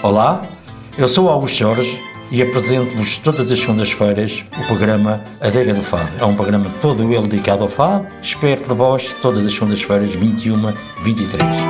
Olá, eu sou Augusto Jorge e apresento-vos todas as segundas-feiras o programa Adega do Fado. É um programa todo ele dedicado ao Fado. Espero por vós todas as segundas-feiras, 21, 23.